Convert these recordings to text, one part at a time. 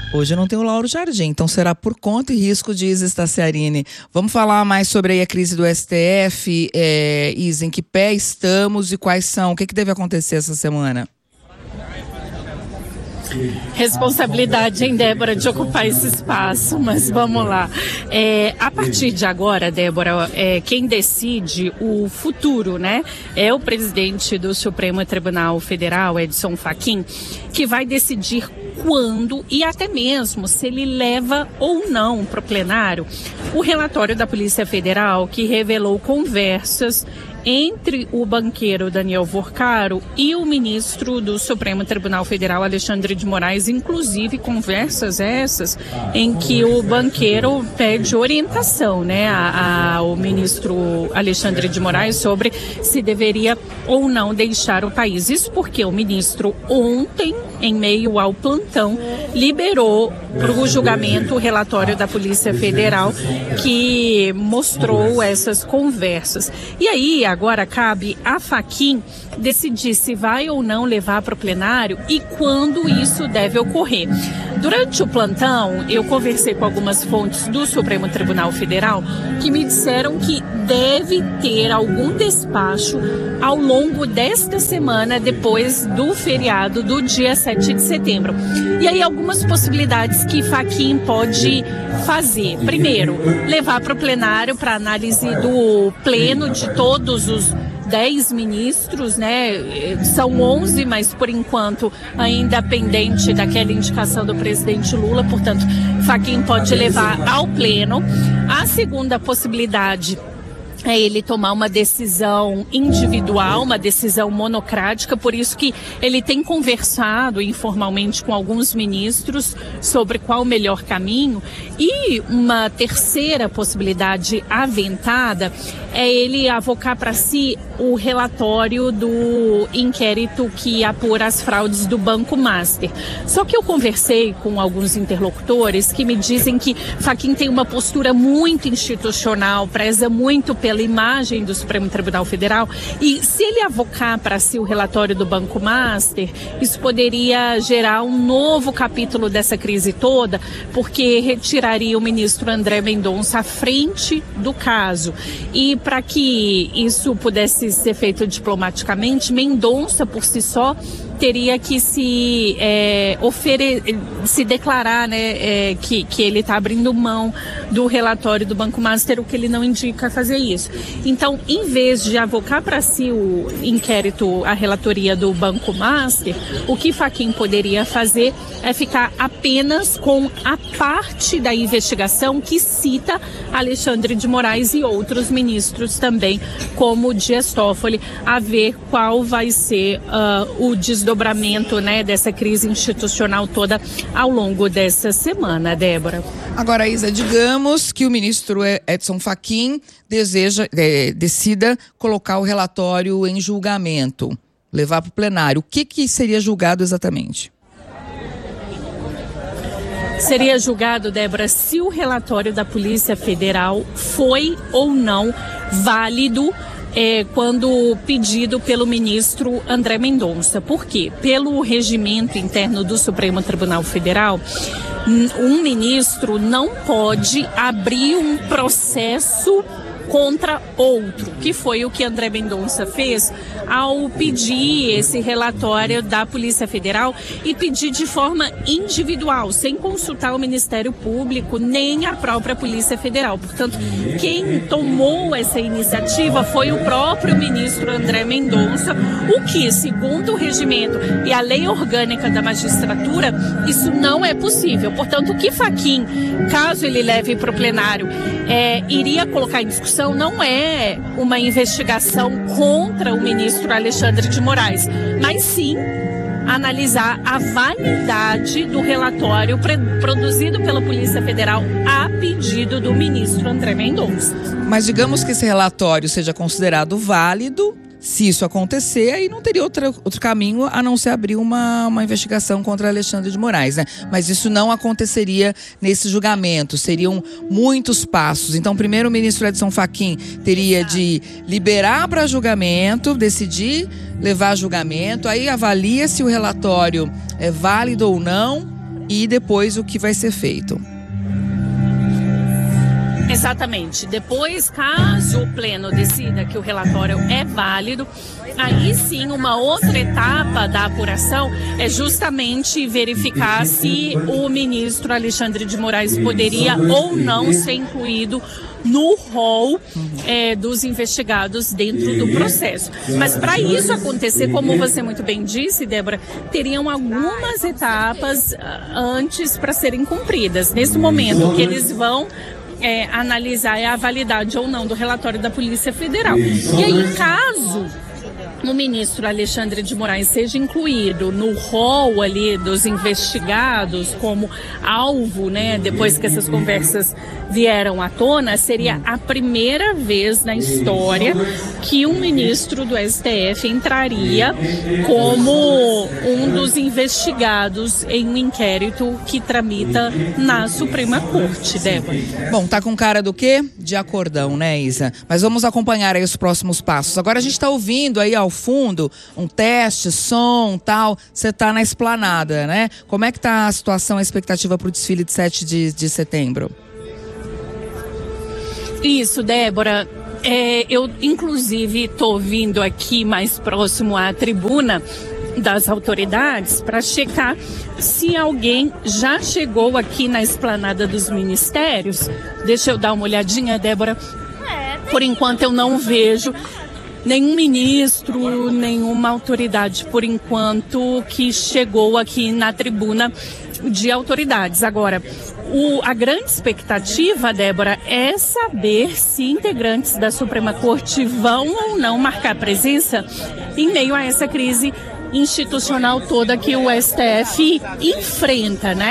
Hoje não tem o Lauro Jardim, então será por conta e risco de Isa Staciarini. Vamos falar mais sobre aí a crise do STF, Isa, em que pé estamos e quais são, o que deve acontecer essa semana? Responsabilidade, hein, Débora, de ocupar esse espaço, mas vamos lá. A partir de agora, Débora, quem decide o futuro, né, é o presidente do Supremo Tribunal Federal, Edson Fachin, que vai decidir quando e até mesmo se ele leva ou não para o plenário o relatório da Polícia Federal que revelou conversas entre o banqueiro Daniel Vorcaro e o ministro do Supremo Tribunal Federal, Alexandre de Moraes, inclusive conversas essas em que o banqueiro pede orientação, né, ao ministro Alexandre de Moraes sobre se deveria ou não deixar o país. Isso porque o ministro ontem, em meio ao plantão, liberou para o julgamento o relatório da Polícia Federal que mostrou essas conversas. E aí, agora cabe a Fachin decidir se vai ou não levar para o plenário e quando isso deve ocorrer. Durante o plantão, eu conversei com algumas fontes do Supremo Tribunal Federal que me disseram que deve ter algum despacho ao longo desta semana, depois do feriado do dia 7 de setembro. E aí algumas possibilidades que Fachin pode fazer. Primeiro, levar para o plenário para análise do pleno de todos os 10 ministros, né? São 11, mas por enquanto ainda pendente daquela indicação do presidente Lula, portanto, Fachin pode levar ao pleno. A segunda possibilidade é ele tomar uma decisão individual, uma decisão monocrática, por isso que ele tem conversado informalmente com alguns ministros sobre qual o melhor caminho. E uma terceira possibilidade aventada é ele avocar para si o relatório do inquérito que apura as fraudes do Banco Master. Só que eu conversei com alguns interlocutores que me dizem que Fachin tem uma postura muito institucional, preza muito pela imagem do Supremo Tribunal Federal, e se ele avocar para si o relatório do Banco Master, isso poderia gerar um novo capítulo dessa crise toda, porque retiraria o ministro André Mendonça à frente do caso. E para que isso pudesse ser feito diplomaticamente, Mendonça por si só teria que se declarar, né, que ele está abrindo mão do relatório do Banco Master, o que ele não indica fazer isso. Então, em vez de avocar para si o inquérito, a relatoria do Banco Master, o que Fachin poderia fazer é ficar apenas com a parte da investigação que cita Alexandre de Moraes e outros ministros também, como Dias Toffoli, a ver qual vai ser o desdobramento, né, dessa crise institucional toda ao longo dessa semana, Débora. Agora, Isa, digamos que o ministro Edson Fachin decida colocar o relatório em julgamento, levar para o plenário. O que seria julgado exatamente? Seria julgado, Débora, se o relatório da Polícia Federal foi ou não válido quando pedido pelo ministro André Mendonça. Por quê? Pelo regimento interno do Supremo Tribunal Federal, um ministro não pode abrir um processo contra outro, que foi o que André Mendonça fez ao pedir esse relatório da Polícia Federal e pedir de forma individual, sem consultar o Ministério Público nem a própria Polícia Federal. Portanto, quem tomou essa iniciativa foi o próprio ministro André Mendonça, o que, segundo o regimento e a lei orgânica da magistratura, isso não é possível. Portanto, o que Fachin, caso ele leve para o plenário, iria colocar em discussão não é uma investigação contra o ministro Alexandre de Moraes, mas sim analisar a validade do relatório produzido pela Polícia Federal a pedido do ministro André Mendonça. Mas digamos que esse relatório seja considerado válido. Se isso acontecer, aí não teria outro caminho a não ser abrir uma investigação contra Alexandre de Moraes, né? Mas isso não aconteceria nesse julgamento, seriam muitos passos. Então, primeiro o ministro Edson Fachin teria de liberar para julgamento, decidir levar a julgamento, aí avalia se o relatório é válido ou não. e depois o que vai ser feito. Exatamente. Depois, caso o pleno decida que o relatório é válido, aí sim uma outra etapa da apuração é justamente verificar se o ministro Alexandre de Moraes poderia ou não ser incluído no rol dos investigados dentro do processo. Mas para isso acontecer, como você muito bem disse, Débora, teriam algumas etapas antes para serem cumpridas. Nesse momento que eles vão analisar a validade ou não do relatório da Polícia Federal. E aí, caso o ministro Alexandre de Moraes seja incluído no rol ali dos investigados como alvo, né, depois que essas conversas vieram à tona, seria a primeira vez na história que um ministro do STF entraria como um dos investigados em um inquérito que tramita na Suprema Corte, Débora. Bom, tá com cara do quê? De acordão, né, Isa? Mas vamos acompanhar aí os próximos passos. Agora a gente tá ouvindo aí ao fundo um teste, som, tal. Você tá na esplanada, né? Como é que tá a situação, a expectativa pro desfile de 7 de setembro? Isso, Débora. Eu, inclusive, estou vindo aqui mais próximo à tribuna das autoridades para checar se alguém já chegou aqui na esplanada dos ministérios. Deixa eu dar uma olhadinha, Débora. Por enquanto eu não vejo nenhum ministro, nenhuma autoridade, por enquanto, que chegou aqui na tribuna de autoridades. Agora, a grande expectativa, Débora, é saber se integrantes da Suprema Corte vão ou não marcar presença em meio a essa crise institucional toda que o STF enfrenta, né?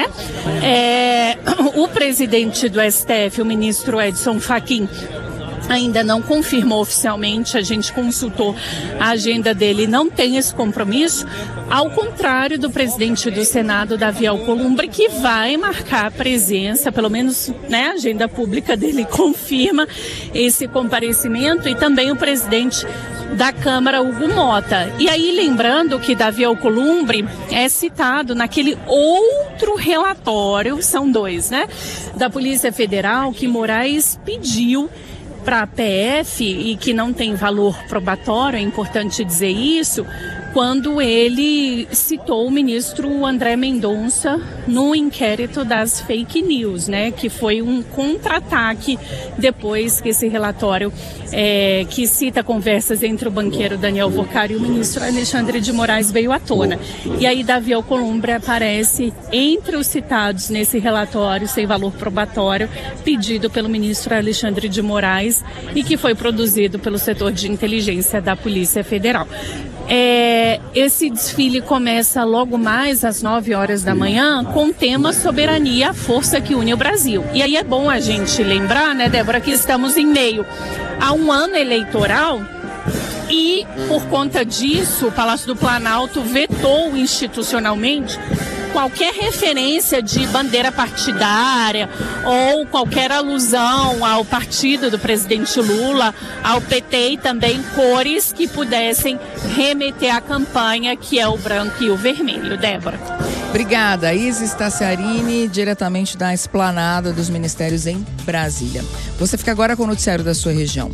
O presidente do STF, o ministro Edson Fachin, ainda não confirmou oficialmente, a gente consultou a agenda dele, não tem esse compromisso, ao contrário do presidente do Senado, Davi Alcolumbre, que vai marcar a presença, pelo menos, né, a agenda pública dele confirma esse comparecimento, e também o presidente da Câmara, Hugo Mota. E aí, lembrando que Davi Alcolumbre é citado naquele outro relatório, são dois, né, da Polícia Federal, que Moraes pediu para a PF e que não tem valor probatório, é importante dizer isso, quando ele citou o ministro André Mendonça no inquérito das fake news, né, que foi um contra-ataque depois que esse relatório que cita conversas entre o banqueiro Daniel Vocari e o ministro Alexandre de Moraes veio à tona. E aí Davi Alcolumbre aparece entre os citados nesse relatório sem valor probatório pedido pelo ministro Alexandre de Moraes e que foi produzido pelo setor de inteligência da Polícia Federal. Esse desfile começa logo mais às 9 horas da manhã com o tema Soberania, a força que une o Brasil. E aí é bom a gente lembrar, né, Débora, que estamos em meio a um ano eleitoral e, por conta disso, o Palácio do Planalto vetou institucionalmente qualquer referência de bandeira partidária ou qualquer alusão ao partido do presidente Lula, ao PT e também cores que pudessem remeter à campanha, que é o branco e o vermelho. Débora. Obrigada, Isa Staciarini, diretamente da esplanada dos ministérios em Brasília. Você fica agora com o noticiário da sua região.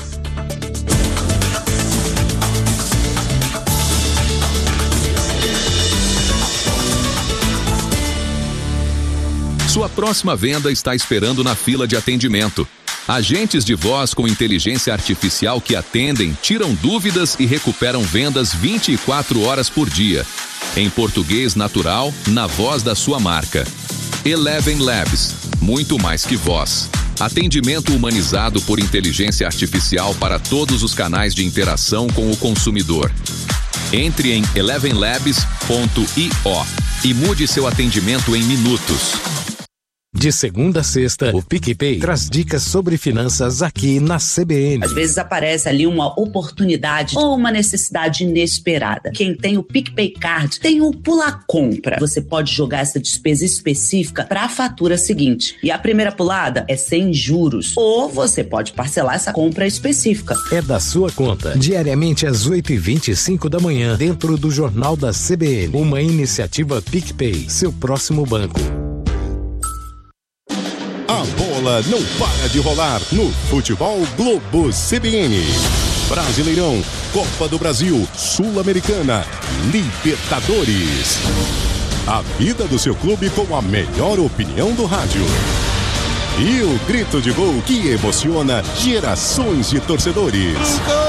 Sua próxima venda está esperando na fila de atendimento. Agentes de voz com inteligência artificial que atendem, tiram dúvidas e recuperam vendas 24 horas por dia. Em português natural, na voz da sua marca. Eleven Labs, muito mais que voz. Atendimento humanizado por inteligência artificial para todos os canais de interação com o consumidor. Entre em elevenlabs.io e mude seu atendimento em minutos. De segunda a sexta, o PicPay traz dicas sobre finanças aqui na CBN. Às vezes aparece ali uma oportunidade ou uma necessidade inesperada. Quem tem o PicPay Card tem o Pula Compra. Você pode jogar essa despesa específica para a fatura seguinte. E a primeira pulada é sem juros. Ou você pode parcelar essa compra específica. É da sua conta. Diariamente às 8h25 da manhã, dentro do Jornal da CBN. Uma iniciativa PicPay, seu próximo banco. bola não para de rolar no Futebol Globo CBN. Brasileirão, Copa do Brasil, Sul-Americana, Libertadores. A vida do seu clube com a melhor opinião do rádio. E o grito de gol que emociona gerações de torcedores.